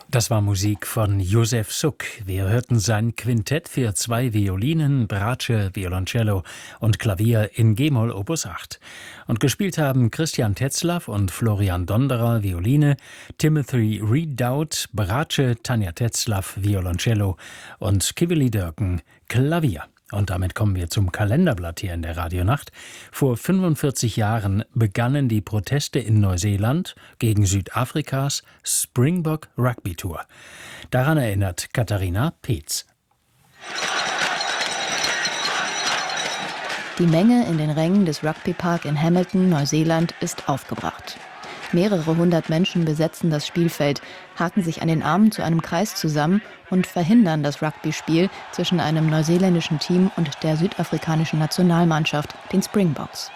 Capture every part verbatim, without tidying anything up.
Das war Musik von Josef Suk. Wir hörten sein Quintett für zwei Violinen, Bratsche, Violoncello und Klavier in G-Moll Opus acht. Und gespielt haben Christian Tetzlaff und Florian Donderer Violine, Timothy Redout Bratsche, Tanja Tetzlaff Violoncello und Kiveli Dörken Klavier. Und damit kommen wir zum Kalenderblatt hier in der Radionacht. Vor fünfundvierzig Jahren begannen die Proteste in Neuseeland gegen Südafrikas Springbok Rugby Tour. Daran erinnert Katharina Peetz. Die Menge in den Rängen des Rugbypark in Hamilton, Neuseeland, ist aufgebracht. Mehrere hundert Menschen besetzen das Spielfeld, haken sich an den Armen zu einem Kreis zusammen und verhindern das Rugby-Spiel zwischen einem neuseeländischen Team und der südafrikanischen Nationalmannschaft, den Springboks.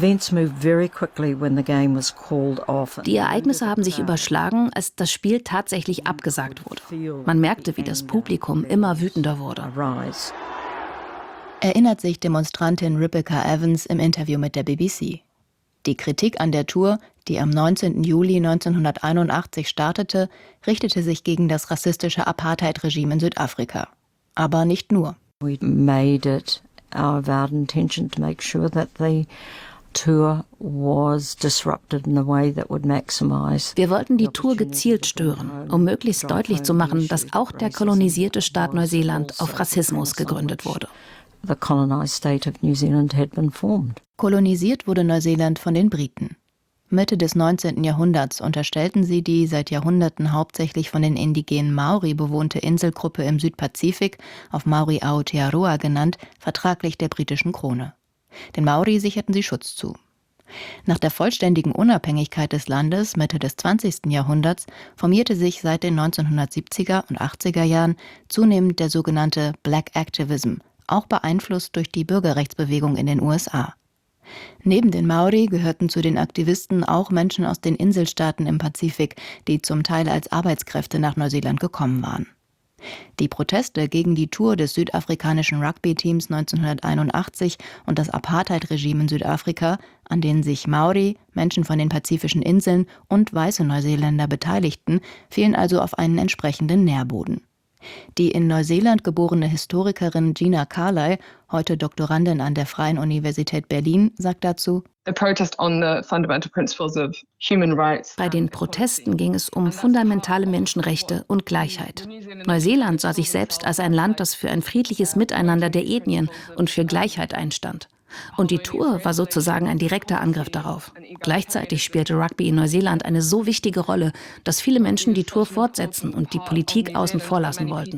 Die Ereignisse haben sich überschlagen, als das Spiel tatsächlich abgesagt wurde. Man merkte, wie das Publikum immer wütender wurde. Erinnert sich Demonstrantin Rebecca Evans im Interview mit der B B C. Die Kritik an der Tour, die am neunzehnten Juli neunzehnhunderteinundachtzig startete, richtete sich gegen das rassistische Apartheid-Regime in Südafrika. Aber nicht nur. We made it our avowed intention to make sure that the tour was disrupted in a way that would maximize. Wir wollten die Tour gezielt stören, um möglichst deutlich zu machen, dass auch der kolonisierte Staat Neuseeland auf Rassismus gegründet wurde. The colonized state of New Zealand had been formed. Kolonisiert wurde Neuseeland von den Briten. Mitte des neunzehnten Jahrhunderts unterstellten sie die seit Jahrhunderten hauptsächlich von den indigenen Maori bewohnte Inselgruppe im Südpazifik, auf Mauri Aotearoa genannt, vertraglich der britischen Krone. Den Maori sicherten sie Schutz zu. Nach der vollständigen Unabhängigkeit des Landes Mitte des zwanzigsten Jahrhunderts formierte sich seit den neunzehnhundertsiebziger und achtziger Jahren zunehmend der sogenannte Black Activism, auch beeinflusst durch die Bürgerrechtsbewegung in den U S A. Neben den Maori gehörten zu den Aktivisten auch Menschen aus den Inselstaaten im Pazifik, die zum Teil als Arbeitskräfte nach Neuseeland gekommen waren. Die Proteste gegen die Tour des südafrikanischen Rugby-Teams neunzehnhunderteinundachtzig und das Apartheid-Regime in Südafrika, an denen sich Maori, Menschen von den pazifischen Inseln und weiße Neuseeländer beteiligten, fielen also auf einen entsprechenden Nährboden. Die in Neuseeland geborene Historikerin Gina Carlyle, heute Doktorandin an der Freien Universität Berlin, sagt dazu: Bei den Protesten ging es um fundamentale Menschenrechte und Gleichheit. Neuseeland sah sich selbst als ein Land, das für ein friedliches Miteinander der Ethnien und für Gleichheit einstand. Und die Tour war sozusagen ein direkter Angriff darauf. Gleichzeitig spielte Rugby in Neuseeland eine so wichtige Rolle, dass viele Menschen die Tour fortsetzen und die Politik außen vor lassen wollten.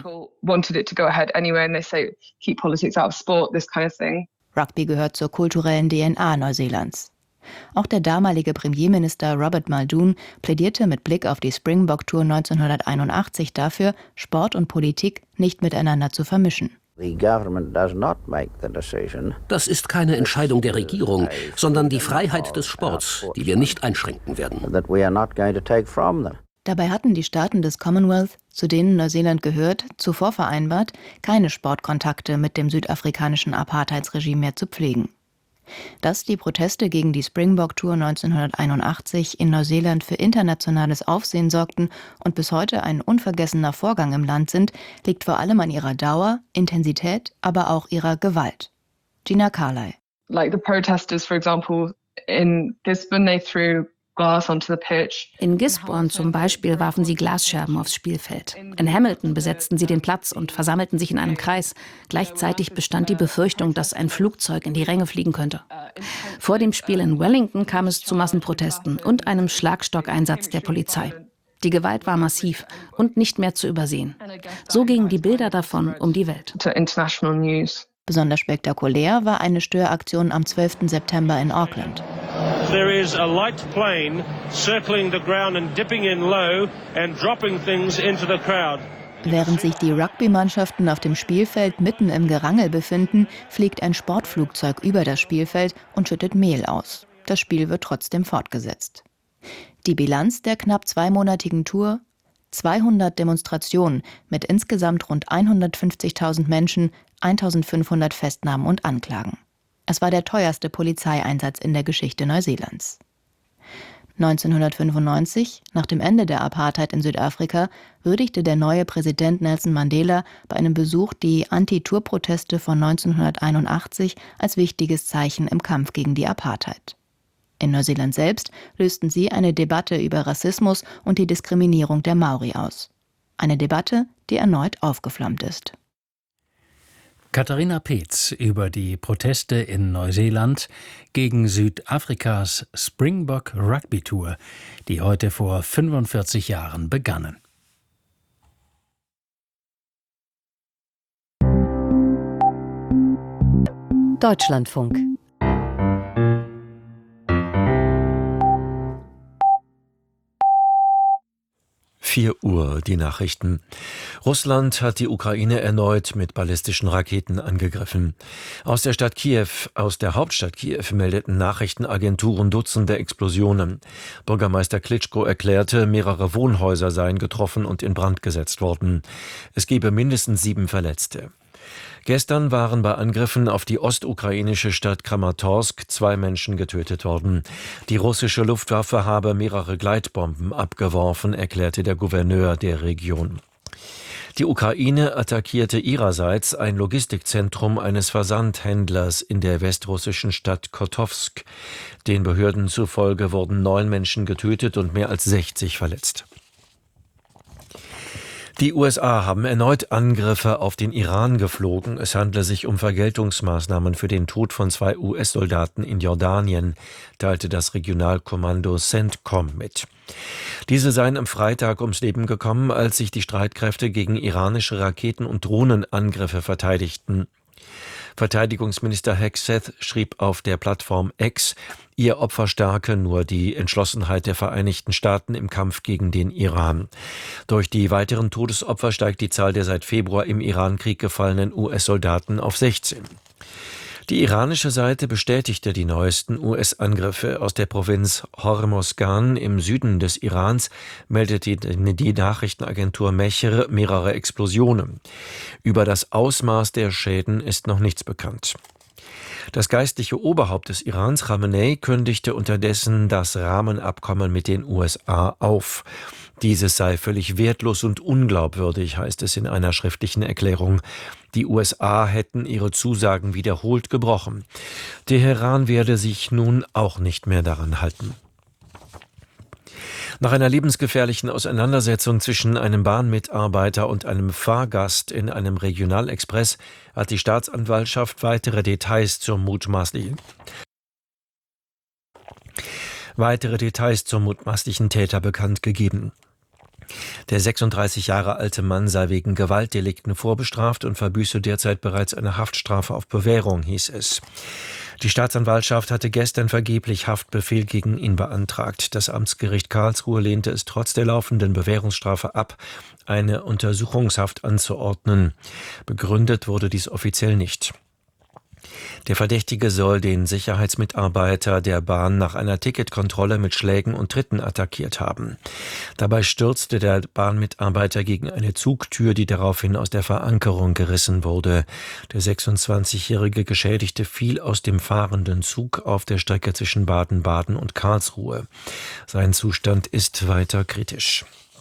Rugby gehört zur kulturellen D N A Neuseelands. Auch der damalige Premierminister Robert Muldoon plädierte mit Blick auf die Springbok-Tour neunzehnhunderteinundachtzig dafür, Sport und Politik nicht miteinander zu vermischen. Das ist keine Entscheidung der Regierung, sondern die Freiheit des Sports, die wir nicht einschränken werden. Dabei hatten die Staaten des Commonwealth, zu denen Neuseeland gehört, zuvor vereinbart, keine Sportkontakte mit dem südafrikanischen Apartheidsregime mehr zu pflegen. Dass die Proteste gegen die Springbok-Tour neunzehnhunderteinundachtzig in Neuseeland für internationales Aufsehen sorgten und bis heute ein unvergessener Vorgang im Land sind, liegt vor allem an ihrer Dauer, Intensität, aber auch ihrer Gewalt. Gina Carlyle. Like the protesters, for example, in Gisborne, they threw glass onto the pitch. In Gisborne zum Beispiel warfen sie Glasscherben aufs Spielfeld. In Hamilton besetzten sie den Platz und versammelten sich in einem Kreis. Gleichzeitig bestand die Befürchtung, dass ein Flugzeug in die Ränge fliegen könnte. Vor dem Spiel in Wellington kam es zu Massenprotesten und einem Schlagstockeinsatz der Polizei. Die Gewalt war massiv und nicht mehr zu übersehen. So gingen die Bilder davon um die Welt. Besonders spektakulär war eine Störaktion am zwölften September in Auckland. There is a light plane circling the ground and dipping in low and dropping things into the crowd. Während sich die Rugby-Mannschaften auf dem Spielfeld mitten im Gerangel befinden, fliegt ein Sportflugzeug über das Spielfeld und schüttet Mehl aus. Das Spiel wird trotzdem fortgesetzt. Die Bilanz der knapp zweimonatigen Tour: zweihundert Demonstrationen mit insgesamt rund hundertfünfzigtausend Menschen, eintausendfünfhundert Festnahmen und Anklagen. Es war der teuerste Polizeieinsatz in der Geschichte Neuseelands. neunzehnhundertfünfundneunzig, nach dem Ende der Apartheid in Südafrika, würdigte der neue Präsident Nelson Mandela bei einem Besuch die Anti-Tour-Proteste von neunzehnhunderteinundachtzig als wichtiges Zeichen im Kampf gegen die Apartheid. In Neuseeland selbst lösten sie eine Debatte über Rassismus und die Diskriminierung der Maori aus. Eine Debatte, die erneut aufgeflammt ist. Katharina Peetz über die Proteste in Neuseeland gegen Südafrikas Springbok Rugby Tour, die heute vor fünfundvierzig Jahren begannen. Deutschlandfunk. vier Uhr, die Nachrichten. Russland hat die Ukraine erneut mit ballistischen Raketen angegriffen. Aus der Stadt Kiew, aus der Hauptstadt Kiew meldeten Nachrichtenagenturen Dutzende Explosionen. Bürgermeister Klitschko erklärte, mehrere Wohnhäuser seien getroffen und in Brand gesetzt worden. Es gebe mindestens sieben Verletzte. Gestern waren bei Angriffen auf die ostukrainische Stadt Kramatorsk zwei Menschen getötet worden. Die russische Luftwaffe habe mehrere Gleitbomben abgeworfen, erklärte der Gouverneur der Region. Die Ukraine attackierte ihrerseits ein Logistikzentrum eines Versandhändlers in der westrussischen Stadt Kotowsk. Den Behörden zufolge wurden neun Menschen getötet und mehr als sechzig verletzt. Die U S A haben erneut Angriffe auf den Iran geflogen. Es handle sich um Vergeltungsmaßnahmen für den Tod von zwei U S-Soldaten in Jordanien, teilte das Regionalkommando CENTCOM mit. Diese seien am Freitag ums Leben gekommen, als sich die Streitkräfte gegen iranische Raketen- und Drohnenangriffe verteidigten. Verteidigungsminister Hegseth schrieb auf der Plattform X, ihr Opfer stärke nur die Entschlossenheit der Vereinigten Staaten im Kampf gegen den Iran. Durch die weiteren Todesopfer steigt die Zahl der seit Februar im Irankrieg gefallenen U S-Soldaten auf sechzehn. Die iranische Seite bestätigte die neuesten U S-Angriffe. Aus der Provinz Hormozgan im Süden des Irans meldete die Nachrichtenagentur Mehr mehrere Explosionen. Über das Ausmaß der Schäden ist noch nichts bekannt. Das geistliche Oberhaupt des Irans, Khamenei, kündigte unterdessen das Rahmenabkommen mit den U S A auf. Dieses sei völlig wertlos und unglaubwürdig, heißt es in einer schriftlichen Erklärung. Die U S A hätten ihre Zusagen wiederholt gebrochen. Teheran werde sich nun auch nicht mehr daran halten. Nach einer lebensgefährlichen Auseinandersetzung zwischen einem Bahnmitarbeiter und einem Fahrgast in einem Regionalexpress hat die Staatsanwaltschaft weitere Details zum mutmaßlichen weitere Details zum mutmaßlichen Täter bekannt gegeben. Der sechsunddreißig Jahre alte Mann sei wegen Gewaltdelikten vorbestraft und verbüße derzeit bereits eine Haftstrafe auf Bewährung, hieß es. Die Staatsanwaltschaft hatte gestern vergeblich Haftbefehl gegen ihn beantragt. Das Amtsgericht Karlsruhe lehnte es trotz der laufenden Bewährungsstrafe ab, eine Untersuchungshaft anzuordnen. Begründet wurde dies offiziell nicht. Der Verdächtige soll den Sicherheitsmitarbeiter der Bahn nach einer Ticketkontrolle mit Schlägen und Tritten attackiert haben. Dabei stürzte der Bahnmitarbeiter gegen eine Zugtür, die daraufhin aus der Verankerung gerissen wurde. Der sechsundzwanzigjährige Geschädigte fiel aus dem fahrenden Zug auf der Strecke zwischen Baden-Baden und Karlsruhe. Sein Zustand ist weiter kritisch.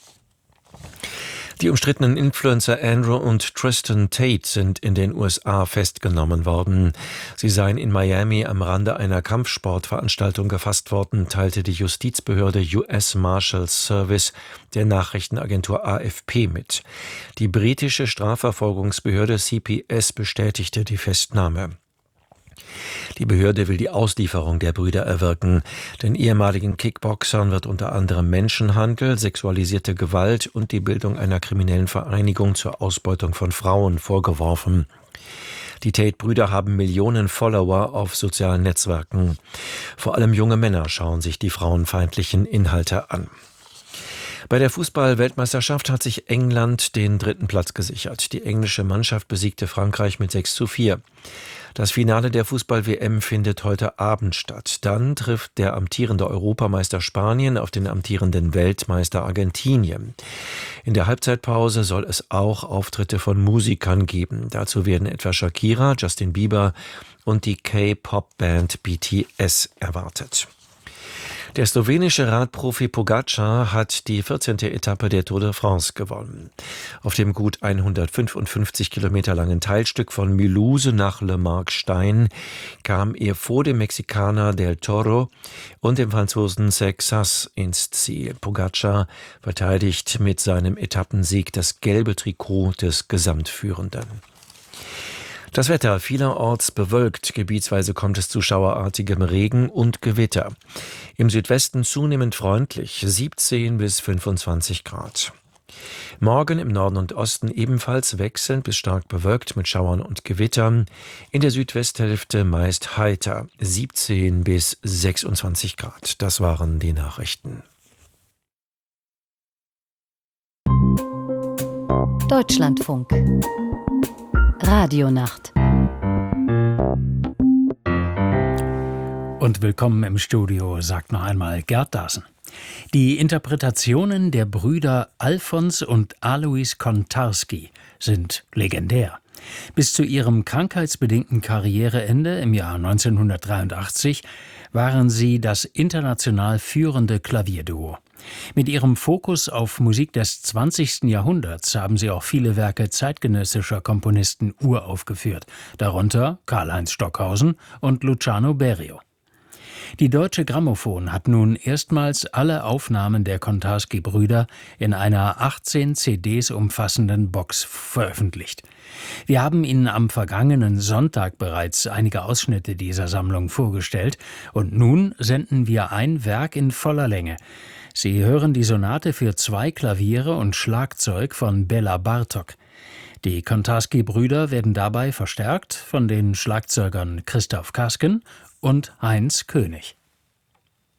Die umstrittenen Influencer Andrew und Tristan Tate sind in den U S A festgenommen worden. Sie seien in Miami am Rande einer Kampfsportveranstaltung gefasst worden, teilte die Justizbehörde U S Marshals Service der Nachrichtenagentur A F P mit. Die britische Strafverfolgungsbehörde C P S bestätigte die Festnahme. Die Behörde will die Auslieferung der Brüder erwirken. Den ehemaligen Kickboxern wird unter anderem Menschenhandel, sexualisierte Gewalt und die Bildung einer kriminellen Vereinigung zur Ausbeutung von Frauen vorgeworfen. Die Tate-Brüder haben Millionen Follower auf sozialen Netzwerken. Vor allem junge Männer schauen sich die frauenfeindlichen Inhalte an. Bei der Fußball-Weltmeisterschaft hat sich England den dritten Platz gesichert. Die englische Mannschaft besiegte Frankreich mit sechs zu vier. Das Finale der Fußball-W M findet heute Abend statt. Dann trifft der amtierende Europameister Spanien auf den amtierenden Weltmeister Argentinien. In der Halbzeitpause soll es auch Auftritte von Musikern geben. Dazu werden etwa Shakira, Justin Bieber und die K-Pop-Band B T S erwartet. Der slowenische Radprofi Pogačar hat die vierzehnte Etappe der Tour de France gewonnen. Auf dem gut hundertfünfundfünfzig Kilometer langen Teilstück von Mulhouse nach Le Marc-Stein kam er vor dem Mexikaner Del Toro und dem Franzosen Seixas ins Ziel. Pogačar verteidigt mit seinem Etappensieg das gelbe Trikot des Gesamtführenden. Das Wetter vielerorts bewölkt, gebietsweise kommt es zu schauerartigem Regen und Gewitter. Im Südwesten zunehmend freundlich, siebzehn bis fünfundzwanzig Grad. Morgen im Norden und Osten ebenfalls wechselnd bis stark bewölkt mit Schauern und Gewittern. In der Südwesthälfte meist heiter, siebzehn bis sechsundzwanzig Grad. Das waren die Nachrichten. Deutschlandfunk Radionacht. Und willkommen im Studio, sagt noch einmal Gerd Dasen. Die Interpretationen der Brüder Alfons und Alois Kontarski sind legendär. Bis zu ihrem krankheitsbedingten Karriereende im Jahr neunzehnhundertdreiundachtzig waren sie das international führende Klavierduo. Mit ihrem Fokus auf Musik des zwanzigsten Jahrhunderts haben sie auch viele Werke zeitgenössischer Komponisten uraufgeführt, darunter Karl-Heinz Stockhausen und Luciano Berio. Die Deutsche Grammophon hat nun erstmals alle Aufnahmen der Kontarski-Brüder in einer achtzehn C Ds umfassenden Box veröffentlicht. Wir haben Ihnen am vergangenen Sonntag bereits einige Ausschnitte dieser Sammlung vorgestellt und nun senden wir ein Werk in voller Länge. Sie hören die Sonate für zwei Klaviere und Schlagzeug von Bela Bartok. Die Kontarski-Brüder werden dabei verstärkt von den Schlagzeugern Christoph Kasken und Heinz König.